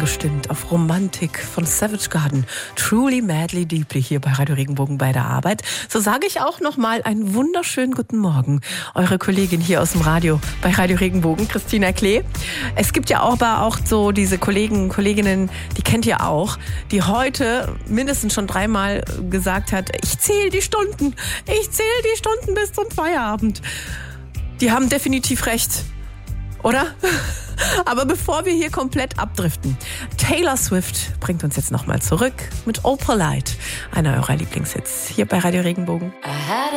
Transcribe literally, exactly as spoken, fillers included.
abgestimmt auf Romantik von Savage Garden. Truly, madly, deeply hier bei Radio Regenbogen bei der Arbeit. So sage ich auch nochmal einen wunderschönen guten Morgen. Eure Kollegin hier aus dem Radio bei Radio Regenbogen, Christina Klee. Es gibt ja auch, aber auch so diese Kollegen, Kolleginnen, die kennt ihr auch, die heute mindestens schon dreimal gesagt hat, ich zähle die Stunden, ich zähle die Stunden bis zum Feierabend. Die haben definitiv recht. Oder? Aber bevor wir hier komplett abdriften, Taylor Swift bringt uns jetzt nochmal zurück mit Oh Polite, einer eurer Lieblingshits hier bei Radio Regenbogen.